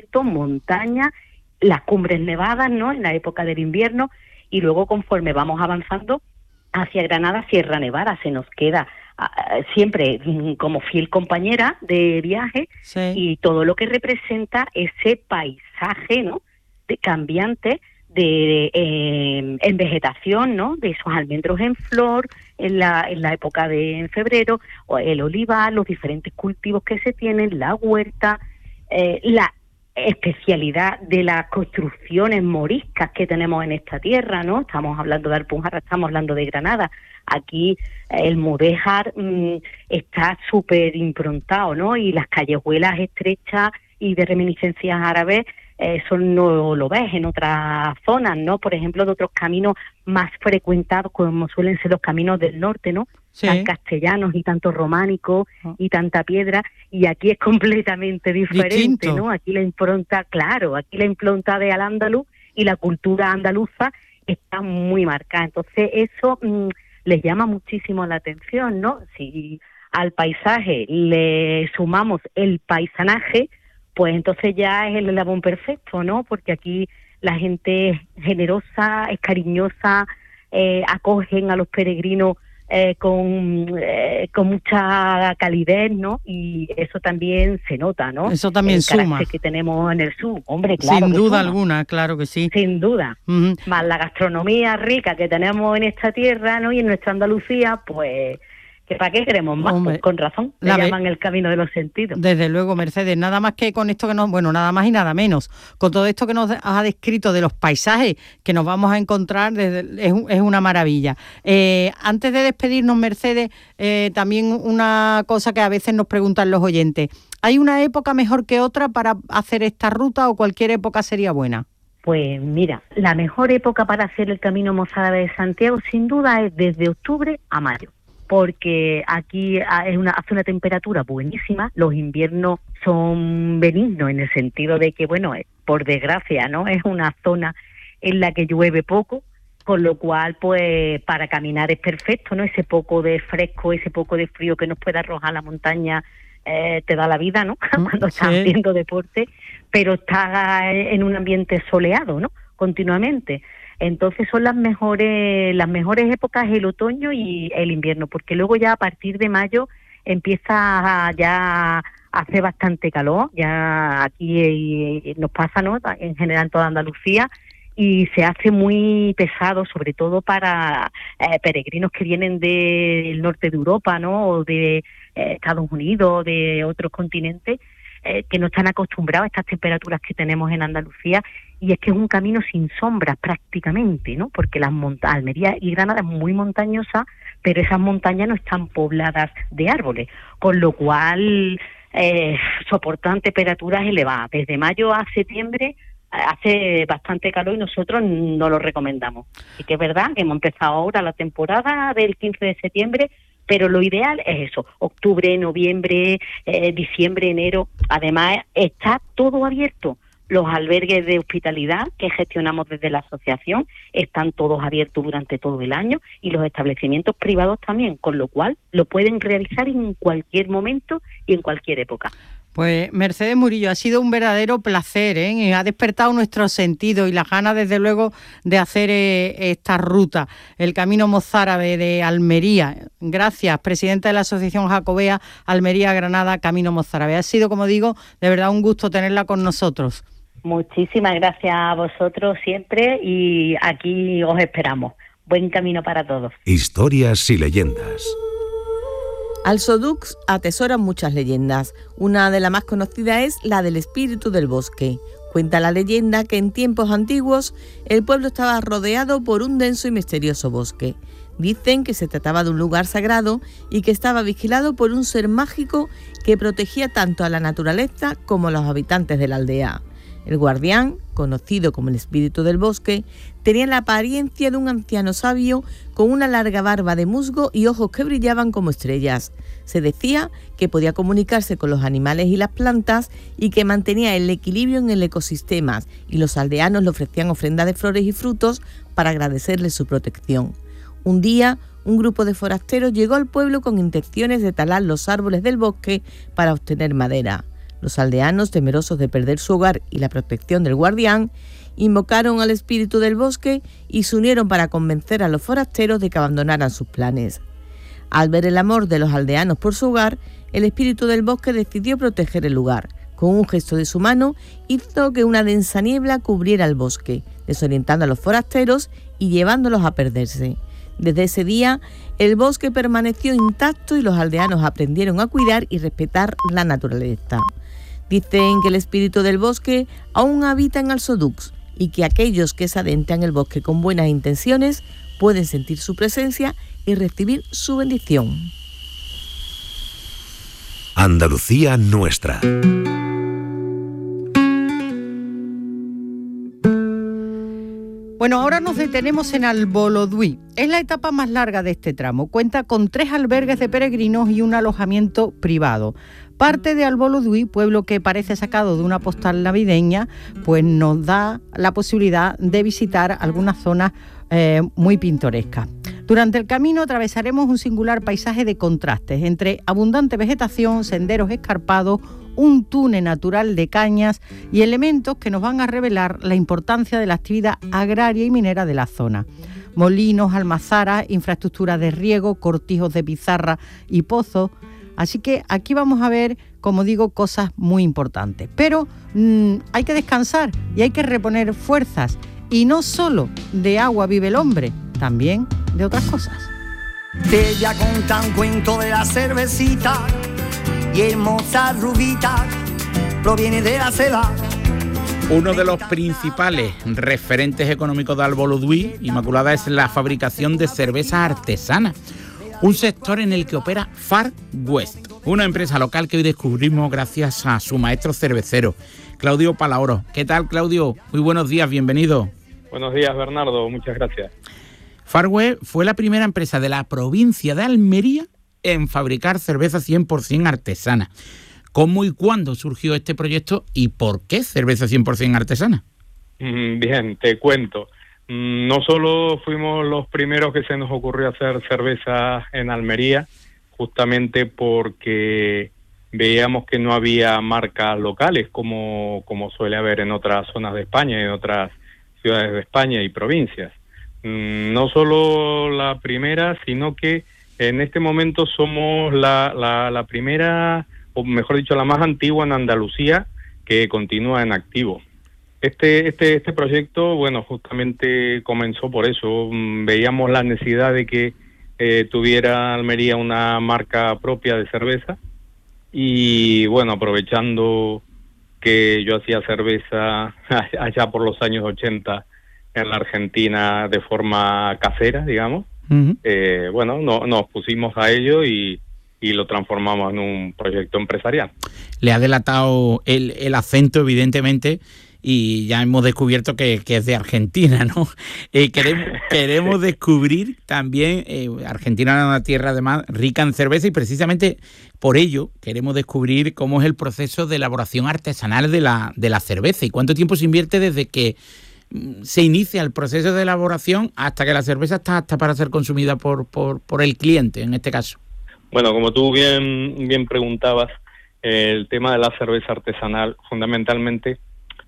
desierto, montaña, las cumbres nevadas, ¿no?, en la época del invierno, y luego conforme vamos avanzando hacia Granada, Sierra Nevada se nos queda siempre como fiel compañera de viaje, sí, y todo lo que representa ese paisaje, ¿no?, de cambiante, en vegetación, ¿no?, de esos almendros en flor en la época de febrero, o el olivar, los diferentes cultivos que se tienen, la huerta, la especialidad de las construcciones moriscas que tenemos en esta tierra, ¿no? Estamos hablando de Alpujarra, estamos hablando de Granada. Aquí el mudéjar está súper improntado, ¿no? Y las callejuelas estrechas y de reminiscencias árabes, eso no lo ves en otras zonas, ¿no? Por ejemplo, de otros caminos más frecuentados, como suelen ser los caminos del norte, ¿no? sí. Tan castellanos y tanto románicos y tanta piedra, y aquí es completamente diferente, distinto, ¿no? Aquí la impronta, claro, aquí la impronta de al-ándalus y la cultura andaluza está muy marcada. Entonces eso les llama muchísimo la atención, ¿no? Si al paisaje le sumamos el paisanaje, pues entonces ya es el eslabón perfecto, ¿no? Porque aquí la gente es generosa, es cariñosa, acogen a los peregrinos con mucha calidez, ¿no? Y eso también se nota, ¿no? Eso también el suma. carácter que tenemos en el sur, hombre, claro. Sin que duda suma. alguna, claro que sí. Sin duda. Uh-huh. Más la gastronomía rica que tenemos en esta tierra, ¿no? Y en nuestra Andalucía, pues, que ¿para qué queremos más? Hombre, Pues con razón, le llaman el camino de los sentidos. Desde luego, Mercedes, nada más que con esto que nada más y nada menos, con todo esto que nos ha descrito de los paisajes que nos vamos a encontrar, es una maravilla. Antes de despedirnos, Mercedes, también una cosa que a veces nos preguntan los oyentes, ¿hay una época mejor que otra para hacer esta ruta o cualquier época sería buena? Pues mira, la mejor época para hacer el Camino Mozárabe de Santiago, sin duda, es desde octubre a mayo, porque aquí hace una temperatura buenísima, los inviernos son benignos en el sentido de que, bueno, por desgracia, ¿no?, es una zona en la que llueve poco, con lo cual, pues, para caminar es perfecto, ¿no? Ese poco de fresco, ese poco de frío que nos puede arrojar la montaña, te da la vida, ¿no? Cuando estás haciendo deporte, pero estás en un ambiente soleado, ¿no?, continuamente. Entonces son las mejores épocas el otoño y el invierno, porque luego ya a partir de mayo empieza ya a hacer bastante calor, ya aquí nos pasa, ¿no?, en general en toda Andalucía, y se hace muy pesado, sobre todo para peregrinos que vienen del norte de Europa, ¿no?, o de Estados Unidos, de otros continentes, que no están acostumbrados a estas temperaturas que tenemos en Andalucía, y es que es un camino sin sombras prácticamente, ¿no?, porque Almería y Granada es muy montañosa, pero esas montañas no están pobladas de árboles, con lo cual soportan temperaturas elevadas. Desde mayo a septiembre hace bastante calor y nosotros no lo recomendamos. Y que es verdad que hemos empezado ahora la temporada del 15 de septiembre, pero lo ideal es eso, octubre, noviembre, diciembre, enero. Además, está todo abierto. Los albergues de hospitalidad que gestionamos desde la asociación están todos abiertos durante todo el año, y los establecimientos privados también, con lo cual lo pueden realizar en cualquier momento y en cualquier época. Pues Mercedes Murillo, ha sido un verdadero placer, ¿eh? Ha despertado nuestros sentidos y las ganas, desde luego, de hacer esta ruta, el Camino Mozárabe de Almería. Gracias, presidenta de la Asociación Jacobea Almería-Granada Camino Mozárabe. Ha sido, como digo, de verdad un gusto tenerla con nosotros. Muchísimas gracias a vosotros siempre, y aquí os esperamos. Buen camino para todos. Historias y leyendas. Alsodux atesora muchas leyendas. Una de las más conocidas es la del espíritu del bosque. Cuenta la leyenda que en tiempos antiguos el pueblo estaba rodeado por un denso y misterioso bosque. Dicen que se trataba de un lugar sagrado y que estaba vigilado por un ser mágico que protegía tanto a la naturaleza como a los habitantes de la aldea. El guardián, conocido como el espíritu del bosque, tenía la apariencia de un anciano sabio con una larga barba de musgo y ojos que brillaban como estrellas. Se decía que podía comunicarse con los animales y las plantas y que mantenía el equilibrio en el ecosistema, y los aldeanos le ofrecían ofrendas de flores y frutos para agradecerle su protección. Un día, un grupo de forasteros llegó al pueblo con intenciones de talar los árboles del bosque para obtener madera. Los aldeanos, temerosos de perder su hogar y la protección del guardián, invocaron al espíritu del bosque y se unieron para convencer a los forasteros de que abandonaran sus planes. Al ver el amor de los aldeanos por su hogar, el espíritu del bosque decidió proteger el lugar. Con un gesto de su mano, hizo que una densa niebla cubriera el bosque, desorientando a los forasteros y llevándolos a perderse. Desde ese día, el bosque permaneció intacto y los aldeanos aprendieron a cuidar y respetar la naturaleza. Dicen que el espíritu del bosque aún habita en Alsodux y que aquellos que se adentran en el bosque con buenas intenciones pueden sentir su presencia y recibir su bendición. Andalucía nuestra. Bueno, ahora nos detenemos en Alboloduí. Es la etapa más larga de este tramo. Cuenta con 3 albergues de peregrinos y un alojamiento privado. Parte de Alboloduí, pueblo que parece sacado de una postal navideña, pues nos da la posibilidad de visitar algunas zonas muy pintorescas. Durante el camino atravesaremos un singular paisaje de contrastes entre abundante vegetación, senderos escarpados, un túnel natural de cañas y elementos que nos van a revelar la importancia de la actividad agraria y minera de la zona. Molinos, almazaras, infraestructuras de riego, cortijos de pizarra y pozos. Así que aquí vamos a ver, como digo, cosas muy importantes. Pero hay que descansar y hay que reponer fuerzas. Y no solo de agua vive el hombre, también de otras cosas. Ella cuenta un cuento de la cervecita y hermosa rubita proviene de la seda. Uno de los principales referentes económicos de Alboloduí, Inmaculada, es la fabricación de cervezas artesanas, un sector en el que opera Far West, una empresa local que hoy descubrimos gracias a su maestro cervecero, Claudio Palaoro. ¿Qué tal, Claudio? Muy buenos días, bienvenido. Buenos días, Bernardo, muchas gracias. Far West fue la primera empresa de la provincia de Almería en fabricar cerveza 100% artesana. ¿Cómo y cuándo surgió este proyecto y por qué cerveza 100% artesana? Bien, te cuento. No solo fuimos los primeros que se nos ocurrió hacer cerveza en Almería, justamente porque veíamos que no había marcas locales como suele haber en otras zonas de España y en otras ciudades de España y provincias. No solo la primera, sino que en este momento somos la primera, o mejor dicho, la más antigua en Andalucía que continúa en activo. Este proyecto, bueno, justamente comenzó por eso. Veíamos la necesidad de que tuviera Almería una marca propia de cerveza y, bueno, aprovechando que yo hacía cerveza allá por los años 80 en la Argentina de forma casera, digamos, bueno, nos pusimos a ello y lo transformamos en un proyecto empresarial. Le ha delatado el acento, evidentemente, y ya hemos descubierto que es de Argentina, ¿no? Queremos descubrir también, Argentina es una tierra además rica en cerveza y precisamente por ello queremos descubrir cómo es el proceso de elaboración artesanal de la cerveza y cuánto tiempo se invierte desde que se inicia el proceso de elaboración hasta que la cerveza está apta para ser consumida por el cliente, en este caso. Bueno, como tú bien preguntabas, el tema de la cerveza artesanal fundamentalmente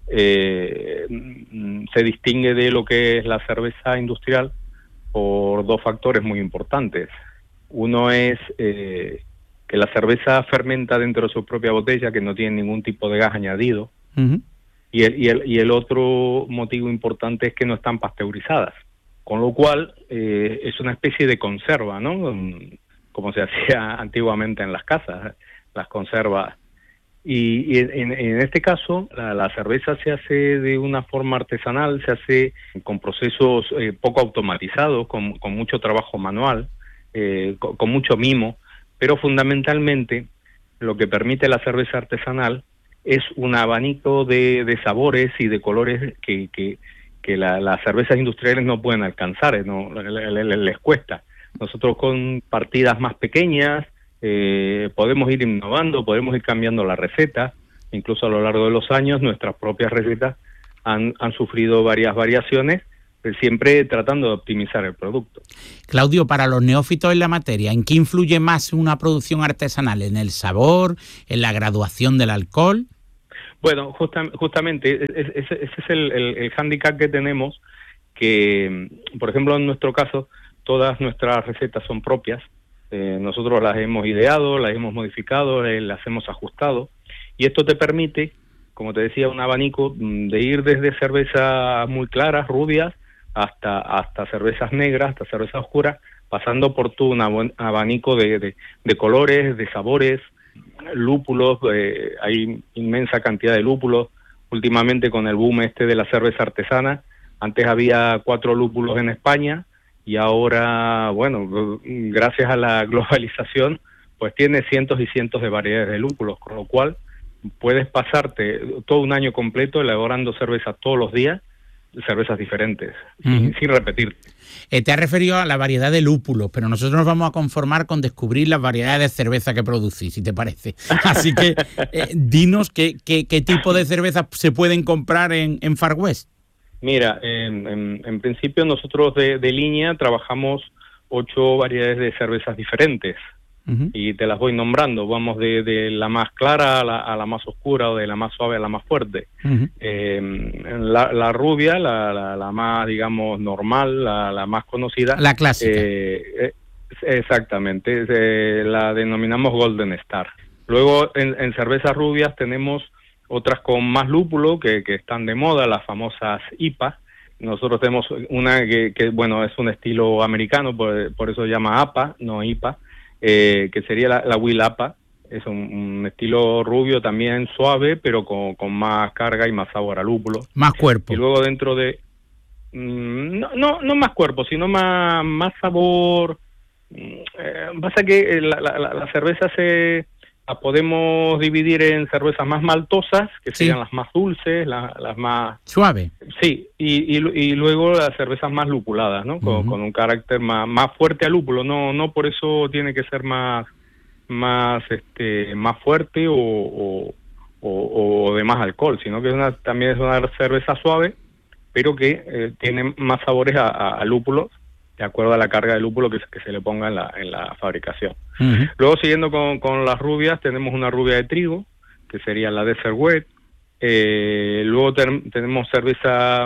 se distingue de lo que es la cerveza industrial por 2 factores muy importantes. Uno es que la cerveza fermenta dentro de su propia botella, que no tiene ningún tipo de gas añadido. Uh-huh. Y el otro motivo importante es que no están pasteurizadas, con lo cual es una especie de conserva, ¿no? Como se hacía antiguamente en las casas, las conservas. Y en este caso, la cerveza se hace de una forma artesanal, se hace con procesos poco automatizados, con mucho trabajo manual, con mucho mimo, pero fundamentalmente lo que permite la cerveza artesanal es un abanico de sabores y de colores que las cervezas industriales no pueden alcanzar, no les cuesta. Nosotros con partidas más pequeñas podemos ir innovando, podemos ir cambiando la receta. Incluso a lo largo de los años nuestras propias recetas han sufrido varias variaciones siempre tratando de optimizar el producto. Claudio, para los neófitos en la materia, ¿en qué influye más una producción artesanal? ¿En el sabor? ¿En la graduación del alcohol? Bueno, justamente ese es el hándicap que tenemos, que, por ejemplo, en nuestro caso, todas nuestras recetas son propias. Nosotros las hemos ideado, las hemos modificado, las hemos ajustado, y esto te permite, como te decía, un abanico de ir desde cervezas muy claras, rubias, hasta cervezas negras, hasta cervezas oscuras, pasando por todo un abanico de colores, de sabores, lúpulos. Hay inmensa cantidad de lúpulos. Últimamente, con el boom de la cerveza artesana, antes había 4 lúpulos en España, y ahora, bueno, gracias a la globalización, pues tiene cientos y cientos de variedades de lúpulos, con lo cual puedes pasarte todo un año completo elaborando cervezas todos los días, cervezas diferentes, sin repetir. Te has referido a la variedad de lúpulos, pero nosotros nos vamos a conformar con descubrir las variedades de cerveza que producís, si te parece. Así que dinos qué tipo de cervezas se pueden comprar en Far West. Mira, en principio nosotros de línea trabajamos 8 variedades de cervezas diferentes. Y te las voy nombrando. Vamos de la más clara a la más oscura, o de la más suave a la más fuerte. La rubia, la más, digamos, normal, la más conocida. La clásica. Exactamente. La denominamos Golden Star. Luego, en cervezas rubias tenemos otras con más lúpulo que están de moda, las famosas IPA. Nosotros tenemos una que bueno, es un estilo americano, por eso se llama APA, no IPA. Que sería la Will APA. Es un estilo rubio también suave, pero con más carga y más sabor a lúpulo. Más cuerpo. Y luego dentro de... no más cuerpo, sino más sabor. Pasa que la cerveza la podemos dividir en cervezas más maltosas, que serían las más dulces, las más... Suave. Sí, y luego las cervezas más lupuladas, ¿no? Con un carácter más fuerte a lúpulo. No por eso tiene que ser más fuerte o de más alcohol, sino que también es una cerveza suave, pero que tiene más sabores a lúpulos, de acuerdo a la carga de lúpulo que se le ponga en la fabricación. Luego, siguiendo con las rubias, tenemos una rubia de trigo, que sería la Desert Wet. Luego tenemos cervezas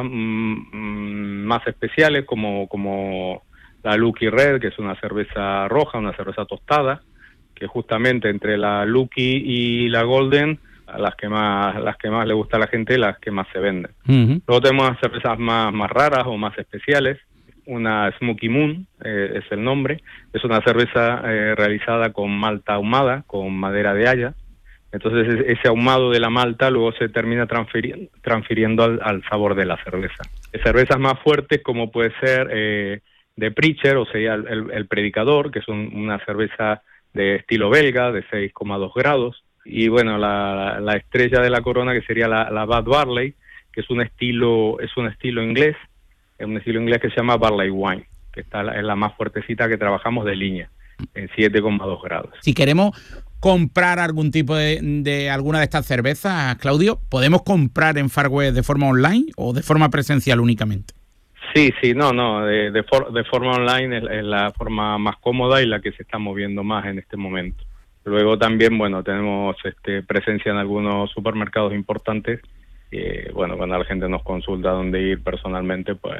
más especiales, como la Lucky Red, que es una cerveza roja, una cerveza tostada, que justamente entre la Lucky y la Golden, las que más le gusta a la gente, las que más se venden. Luego tenemos cervezas más raras o más especiales. Una Smoky Moon, es el nombre. Es una cerveza realizada con malta ahumada, con madera de haya. Entonces ese ahumado de la malta luego se termina transfiriendo al sabor de la cerveza. Cervezas más fuertes, como puede ser de Preacher, o sea, el Predicador, que es una cerveza de estilo belga, de 6,2 grados. Y bueno, la estrella de la corona, que sería la Bad Barley, que es un estilo inglés. Es un estilo inglés que se llama Barley Wine, que es la más fuertecita que trabajamos de línea, en 7,2 grados. Si queremos comprar algún tipo de alguna de estas cervezas, Claudio, ¿podemos comprar en Far West de forma online o de forma presencial únicamente? Sí, de forma online es la forma más cómoda y la que se está moviendo más en este momento. Luego también, bueno, tenemos presencia en algunos supermercados importantes. Bueno, cuando la gente nos consulta dónde ir personalmente, pues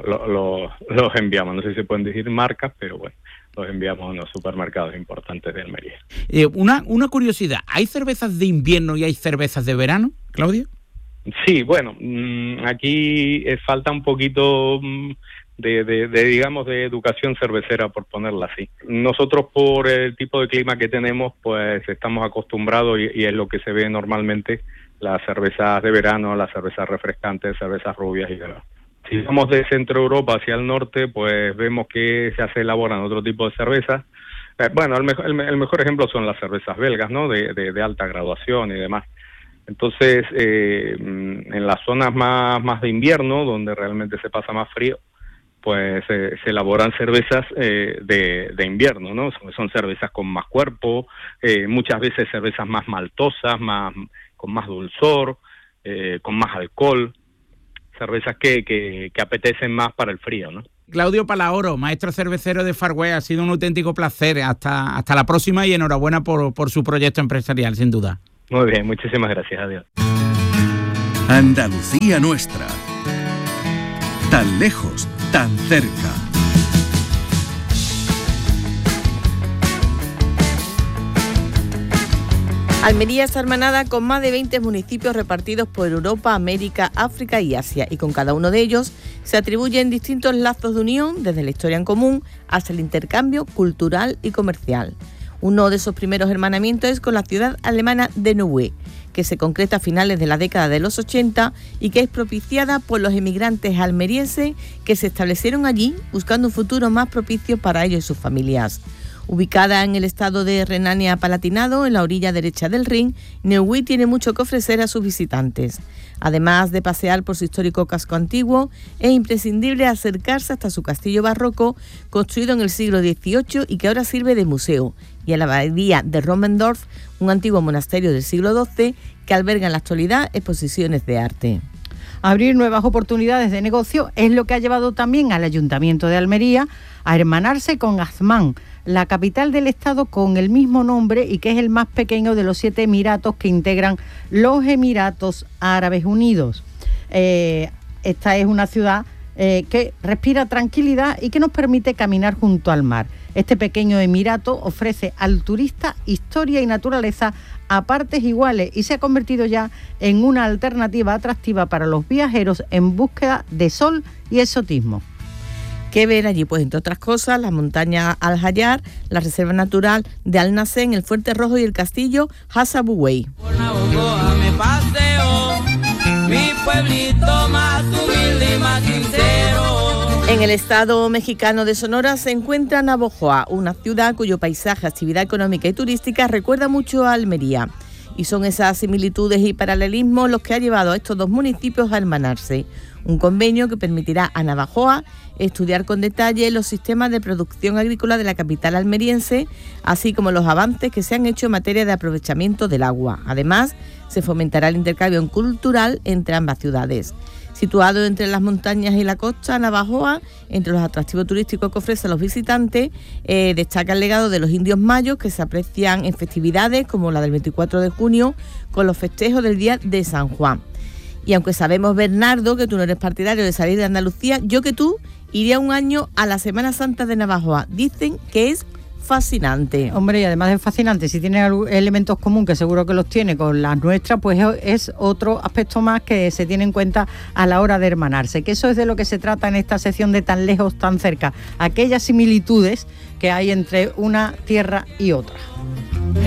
los enviamos. No sé si se pueden decir marcas, pero bueno, los enviamos a unos supermercados importantes de Almería. Una curiosidad, ¿hay cervezas de invierno y hay cervezas de verano, Claudio? Sí, bueno, aquí falta un poquito digamos, de educación cervecera, por ponerla así. Nosotros, por el tipo de clima que tenemos, pues estamos acostumbrados y es lo que se ve normalmente, las cervezas de verano, las cervezas refrescantes, cervezas rubias y demás. Si vamos de Centro Europa hacia el norte, pues vemos que se elaboran otro tipo de cervezas. Bueno, el mejor ejemplo son las cervezas belgas, ¿no? De alta graduación y demás. Entonces, en las zonas más de invierno, donde realmente se pasa más frío, pues se elaboran cervezas de invierno, ¿no? Son cervezas con más cuerpo, muchas veces cervezas más maltosas, con más dulzor, con más alcohol. cervezas que apetecen más para el frío, ¿no? Claudio Palahoro, maestro cervecero de Far West, ha sido un auténtico placer. Hasta la próxima y enhorabuena por su proyecto empresarial, sin duda. Muy bien, muchísimas gracias, adiós. Andalucía nuestra. Tan lejos, tan cerca. Almería está hermanada con más de 20 municipios repartidos por Europa, América, África y Asia, y con cada uno de ellos se atribuyen distintos lazos de unión, desde la historia en común hasta el intercambio cultural y comercial. Uno de esos primeros hermanamientos es con la ciudad alemana de Neuwied, que se concreta a finales de la década de los 80 y que es propiciada por los emigrantes almerienses que se establecieron allí buscando un futuro más propicio para ellos y sus familias. Ubicada en el estado de Renania-Palatinado, en la orilla derecha del Rin, Neuwied tiene mucho que ofrecer a sus visitantes. Además de pasear por su histórico casco antiguo, es imprescindible acercarse hasta su castillo barroco, construido en el siglo XVIII y que ahora sirve de museo, y a la abadía de Rommendorf, un antiguo monasterio del siglo XII que alberga en la actualidad exposiciones de arte. Abrir nuevas oportunidades de negocio es lo que ha llevado también al Ayuntamiento de Almería a hermanarse con Azmán, la capital del estado con el mismo nombre y que es el más pequeño de los 7 emiratos que integran los Emiratos Árabes Unidos. Esta es una ciudad que respira tranquilidad y que nos permite caminar junto al mar. Este pequeño emirato ofrece al turista historia y naturaleza a partes iguales y se ha convertido ya en una alternativa atractiva para los viajeros en búsqueda de sol y exotismo. ¿Qué ver allí? Pues entre otras cosas, las montañas Al-Hayar, la reserva natural de Al-Nasén, el Fuerte Rojo y el castillo Hassabuwey. Por Navojoa me paseo, mi pueblito más humilde y más sincero. En el estado mexicano de Sonora se encuentra Navojoa, una ciudad cuyo paisaje, actividad económica y turística recuerda mucho a Almería. Y son esas similitudes y paralelismos los que ha llevado a estos dos municipios a hermanarse. Un convenio que permitirá a Navojoa estudiar con detalle los sistemas de producción agrícola de la capital almeriense, así como los avances que se han hecho en materia de aprovechamiento del agua. Además, se fomentará el intercambio cultural entre ambas ciudades. Situado entre las montañas y la costa, Navojoa, entre los atractivos turísticos que ofrece a los visitantes, destaca el legado de los indios mayos que se aprecian en festividades como la del 24 de junio, con los festejos del Día de San Juan. Y aunque sabemos, Bernardo, que tú no eres partidario de salir de Andalucía, yo que tú iría un año a la Semana Santa de Navojoa. Dicen que es fascinante. Hombre, y además es fascinante. Si tiene elementos comunes, que seguro que los tiene con las nuestras, pues es otro aspecto más que se tiene en cuenta a la hora de hermanarse. Que eso es de lo que se trata en esta sección de Tan lejos, tan cerca. Aquellas similitudes que hay entre una tierra y otra.